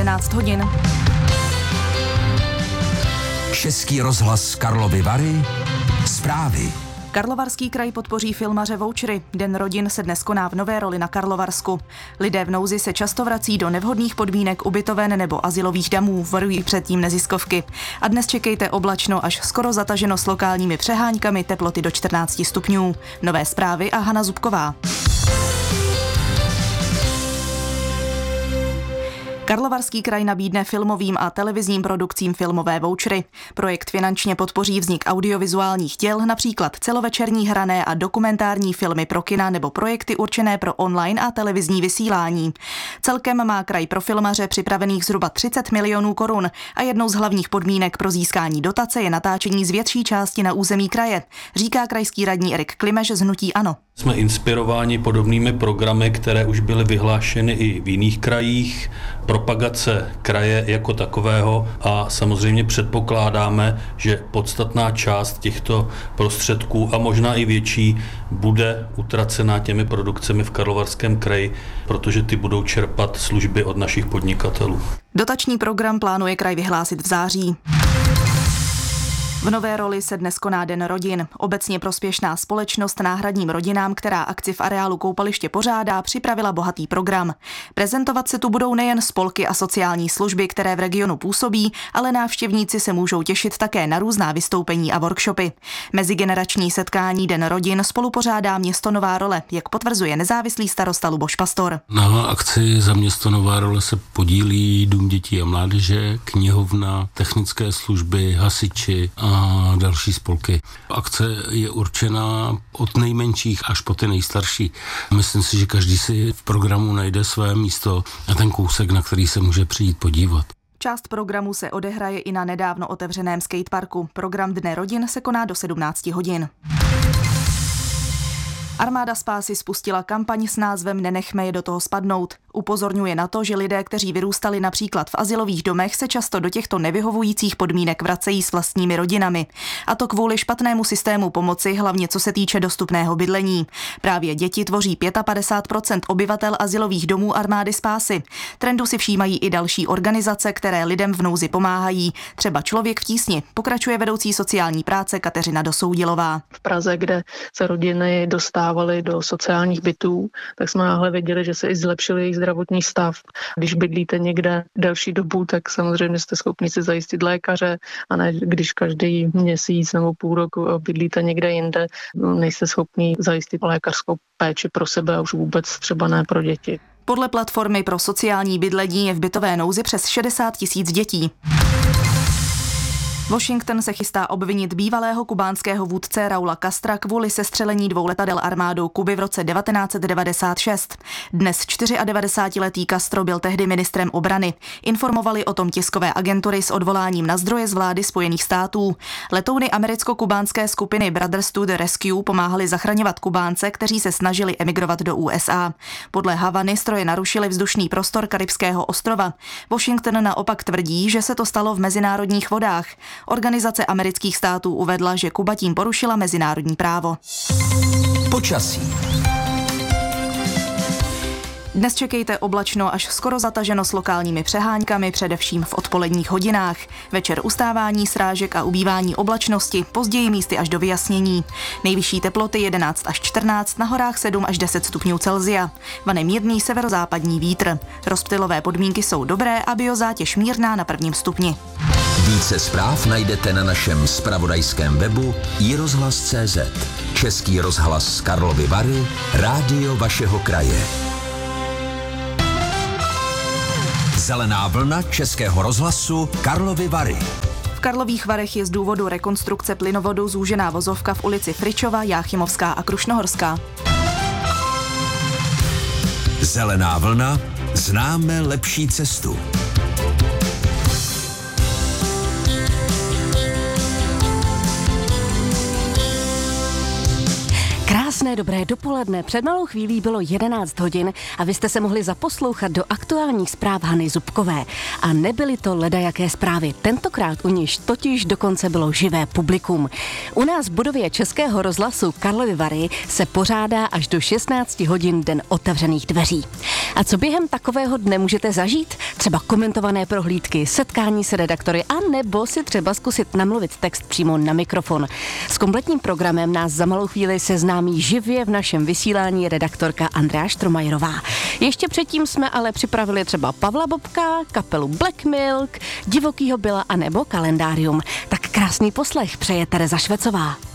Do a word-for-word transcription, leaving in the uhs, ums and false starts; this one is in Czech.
jedenáct hodin. Český rozhlas Karlovy Vary. Zprávy. Karlovarský kraj podpoří filmaře vouchery. Den rodin se dnes koná v Nové Roli na Karlovarsku. Lidé v nouzi se často vrací do nevhodných podmínek ubytoven nebo azylových domů, varují předtím neziskovky. A dnes čekejte oblačno až skoro zataženo s lokálními přeháňkami, teploty do čtrnáct stupňů. Nové zprávy a Hana Zubková. Karlovarský kraj nabídne filmovým a televizním produkcím filmové vouchery. Projekt finančně podpoří vznik audiovizuálních děl, například celovečerní hrané a dokumentární filmy pro kina nebo projekty určené pro online a televizní vysílání. Celkem má kraj pro filmaře připravených zhruba třicet milionů korun a jednou z hlavních podmínek pro získání dotace je natáčení z větší části na území kraje, říká krajský radní Erik Klimeš z hnutí ANO. Jsme inspirováni podobnými programy, které už byly vyhlášeny i v jiných krajích, propagace kraje jako takového a samozřejmě předpokládáme, že podstatná část těchto prostředků a možná i větší bude utracená těmi produkcemi v Karlovarském kraji, protože ty budou čerpat služby od našich podnikatelů. Dotační program plánuje kraj vyhlásit v září. V Nové Roli se dnes koná Den rodin. Obecně prospěšná společnost náhradním rodinám, která akci v areálu koupaliště pořádá, připravila bohatý program. Prezentovat se tu budou nejen spolky a sociální služby, které v regionu působí, ale návštěvníci se můžou těšit také na různá vystoupení a workshopy. Mezigenerační setkání Den rodin spolupořádá město Nová Role, jak potvrzuje nezávislý starosta Luboš Pastor. Na akci za město Nová Role se podílí Dům dětí a mládeže, knihovna, technické služby, hasiči a a další spolky. Akce je určena od nejmenších až po ty nejstarší. Myslím si, že každý si v programu najde své místo a ten kousek, na který se může přijít podívat. Část programu se odehraje i na nedávno otevřeném skateparku. Program Dne rodin se koná do sedmnáct hodin. Armáda spásy spustila kampaň s názvem Nenechme je do toho spadnout. Upozorňuje na to, že lidé, kteří vyrůstali například v azylových domech, se často do těchto nevyhovujících podmínek vracejí s vlastními rodinami. A to kvůli špatnému systému pomoci, hlavně co se týče dostupného bydlení. Právě děti tvoří padesát pět procent obyvatel azylových domů Armády spásy. Trendu si všímají i další organizace, které lidem v nouzi pomáhají. Třeba Člověk v tísni, pokračuje vedoucí sociální práce Kateřina Dosoudilová. V Praze, kde se rodiny dostávaly do sociálních bytů, tak jsme náhle věděli, že se i zlepšili jejich zdravotní stav. Když bydlíte někde delší dobu, tak samozřejmě jste schopni si zajistit lékaře a ne když každý měsíc nebo půl roku bydlíte někde jinde, nejste schopni zajistit lékařskou péči pro sebe a už vůbec třeba ne pro děti. Podle platformy pro sociální bydlení je v bytové nouzi přes šedesát tisíc dětí. Washington se chystá obvinit bývalého kubánského vůdce Raula Castra kvůli sestřelení dvou letadel armádou Kuby v roce devatenáct set devadesát šest. Dnes devadesátčtyřletý Castro byl tehdy ministrem obrany. Informovali o tom tiskové agentury s odvoláním na zdroje z vlády Spojených států. Letouny americko-kubánské skupiny Brothers to the Rescue pomáhali zachraňovat Kubánce, kteří se snažili emigrovat do U S A. Podle Havany stroje narušily vzdušný prostor Karibského ostrova. Washington naopak tvrdí, že se to stalo v mezinárodních vodách. Organizace amerických států uvedla, že Kuba tím porušila mezinárodní právo. Počasí. Dnes čekejte oblačno až skoro zataženo s lokálními přeháňkami, především v odpoledních hodinách. Večer ustávání srážek a ubývání oblačnosti, později místy až do vyjasnění. Nejvyšší teploty jedenáct až čtrnáct, na horách sedm až deset stupňů Celsia. Vane mírný severozápadní vítr. Rozptylové podmínky jsou dobré a biozátěž mírná na prvním stupni. Více zpráv najdete na našem zpravodajském webu i rozhlas tečka cé zet. Český rozhlas z Karlovy Vary, rádio vašeho kraje. Zelená vlna Českého rozhlasu Karlovy Vary. V Karlových Varech je z důvodu rekonstrukce plynovodu zúžená vozovka v ulici Fričova, Jáchymovská a Krušnohorská. Zelená vlna, známe lepší cestu. Krásné dobré dopoledne. Před malou chvílí bylo jedenáct hodin a vy jste se mohli zaposlouchat do aktuálních zpráv Hany Zubkové. A nebyly to ledajaké zprávy. Tentokrát u níž totiž dokonce bylo živé publikum. U nás v budově Českého rozhlasu Karlovy Vary se pořádá až do šestnáct hodin den otevřených dveří. A co během takového dne můžete zažít? Třeba komentované prohlídky, setkání se redaktory a nebo si třeba zkusit namluvit text přímo na mikrofon. S kompletním programem nás za malou chvíli seznámí živě v našem vysílání redaktorka Andrea Štromajerová. Ještě předtím jsme ale připravili třeba Pavla Bobka, kapelu Black Milk, Divokýho Billa a nebo kalendárium. Tak krásný poslech přeje Tereza Švecová.